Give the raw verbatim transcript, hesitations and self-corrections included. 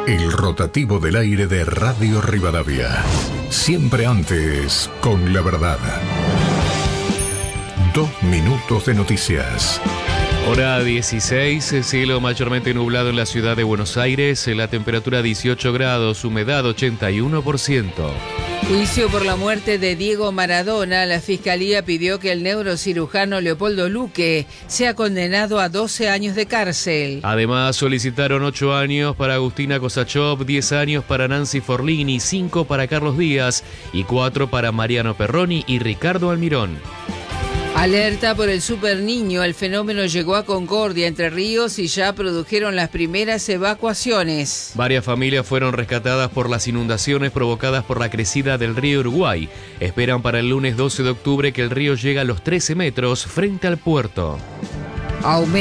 El rotativo del aire de Radio Rivadavia. Siempre antes, con la verdad. Dos minutos de noticias. Hora dieciséis, cielo mayormente nublado en la ciudad de Buenos Aires, la temperatura dieciocho grados, humedad ochenta y uno por ciento. Juicio por la muerte de Diego Maradona. La Fiscalía pidió que el neurocirujano Leopoldo Luque sea condenado a doce años de cárcel. Además, solicitaron ocho años para Agustina Kosachov, diez años para Nancy Forlini, cinco para Carlos Díaz y cuatro para Mariano Perroni y Ricardo Almirón. Alerta por el superniño. El fenómeno llegó a Concordia, Entre Ríos, y ya produjeron las primeras evacuaciones. Varias familias fueron rescatadas por las inundaciones provocadas por la crecida del río Uruguay. Esperan para el lunes doce de octubre que el río llegue a los trece metros frente al puerto. Aumenta